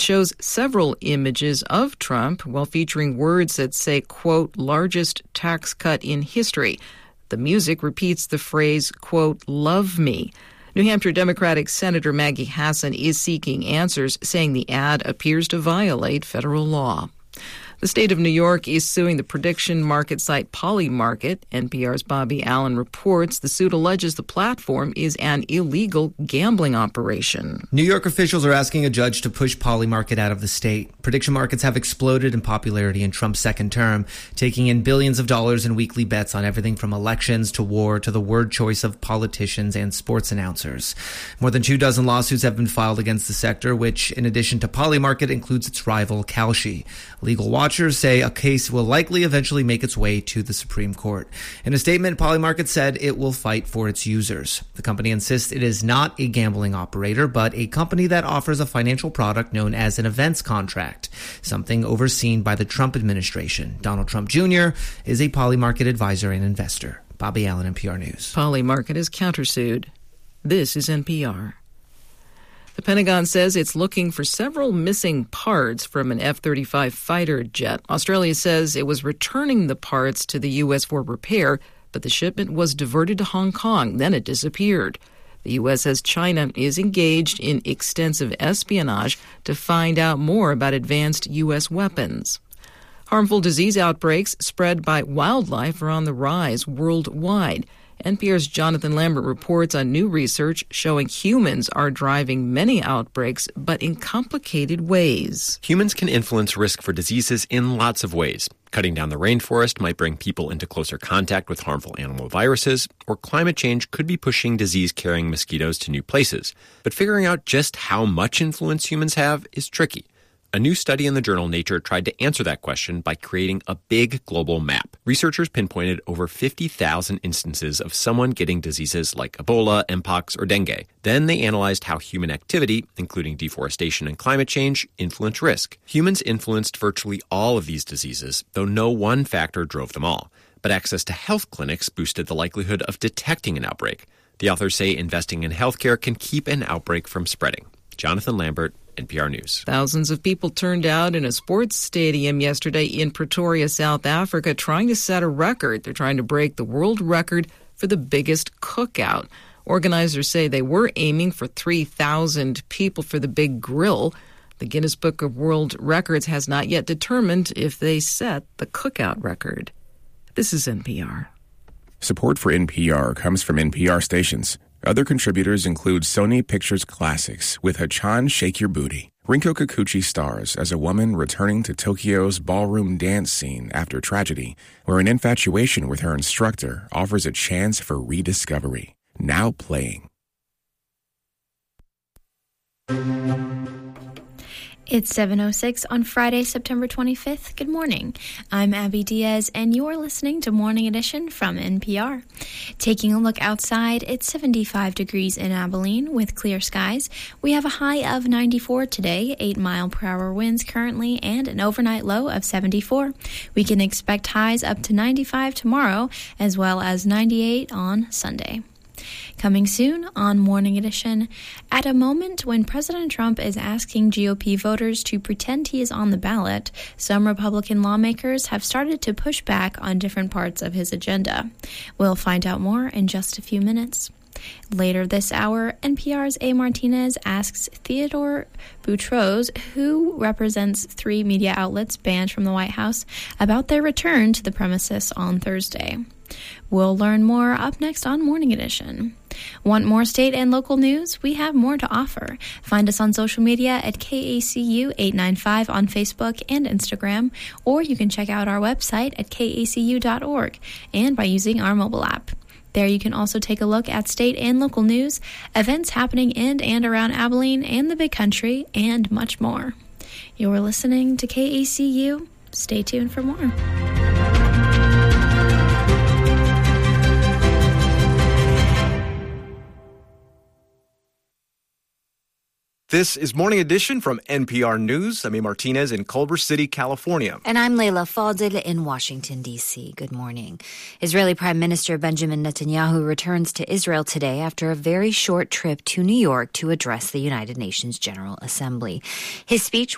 shows several images of Trump while featuring words that say, quote, largest tax cut in history. The music repeats the phrase, quote, love me. New Hampshire Democratic Senator Maggie Hassan is seeking answers, saying the ad appears to violate federal law. The state of New York is suing the prediction market site Polymarket. NPR's Bobby Allen reports the suit alleges the platform is an illegal gambling operation. New York officials are asking a judge to push Polymarket out of the state. Prediction markets have exploded in popularity in Trump's second term, taking in billions of dollars in weekly bets on everything from elections to war to the word choice of politicians and sports announcers. More than 24 lawsuits have been filed against the sector, which, in addition to Polymarket, includes its rival Kalshi. Legal watchers say a case will likely eventually make its way to the Supreme Court. In a statement, Polymarket said it will fight for its users. The company insists it is not a gambling operator, but a company that offers a financial product known as an events contract, something overseen by the Trump administration. Donald Trump Jr. is a Polymarket advisor and investor. Bobby Allen, NPR News. Polymarket is countersued. This is NPR. The Pentagon says it's looking for several missing parts from an F-35 fighter jet. Australia says it was returning the parts to the U.S. for repair, but the shipment was diverted to Hong Kong. Then it disappeared. The U.S. says China is engaged in extensive espionage to find out more about advanced U.S. weapons. Harmful disease outbreaks spread by wildlife are on the rise worldwide. NPR's Jonathan Lambert reports on new research showing humans are driving many outbreaks, but in complicated ways. Humans can influence risk for diseases in lots of ways. Cutting down the rainforest might bring people into closer contact with harmful animal viruses, or climate change could be pushing disease-carrying mosquitoes to new places. But figuring out just how much influence humans have is tricky. A new study in the journal Nature tried to answer that question by creating a big global map. Researchers pinpointed over 50,000 instances of someone getting diseases like Ebola, Mpox, or dengue. Then they analyzed how human activity, including deforestation and climate change, influence risk. Humans influenced virtually all of these diseases, though no one factor drove them all. But access to health clinics boosted the likelihood of detecting an outbreak. The authors say investing in healthcare can keep an outbreak from spreading. Jonathan Lambert, NPR News. Thousands of people turned out in a sports stadium yesterday in Pretoria, South Africa, trying to set a record. They're trying to break the world record for the biggest cookout. Organizers say they were aiming for 3,000 people for the big grill. The Guinness Book of World Records has not yet determined if they set the cookout record. This is NPR. Support for NPR comes from NPR stations. Other contributors include Sony Pictures Classics with Hachan Shake Your Booty. Rinko Kikuchi stars as a woman returning to Tokyo's ballroom dance scene after tragedy, where an infatuation with her instructor offers a chance for rediscovery. Now playing. It's 7:06 on Friday, September 25th. Good morning. I'm Abby Diaz, and you're listening to Morning Edition from NPR. Taking a look outside, it's 75 degrees in Abilene with clear skies. We have a high of 94 today, 8-mile-per-hour winds currently, and an overnight low of 74. We can expect highs up to 95 tomorrow, as well as 98 on Sunday. Coming soon on Morning Edition, at a moment when President Trump is asking GOP voters to pretend he is on the ballot, some Republican lawmakers have started to push back on different parts of his agenda. We'll find out more in just a few minutes. Later this hour, NPR's A. Martinez asks Theodore Boutros, who represents 3 media outlets banned from the White House, about their return to the premises on Thursday. We'll learn more up next on Morning Edition. Want more state and local news? We have more to offer. Find us on social media at KACU895 on Facebook and Instagram, or you can check out our website at kacu.org and by using our mobile app. There you can also take a look at state and local news, events happening in and around Abilene and the Big Country, and much more. You're listening to KACU. Stay tuned for more. This is Morning Edition from NPR News. I'm A. Martinez in Culver City, California. And I'm Leila Fadel in Washington, D.C. Good morning. Israeli Prime Minister Benjamin Netanyahu returns to Israel today after a very short trip to New York to address the United Nations General Assembly. His speech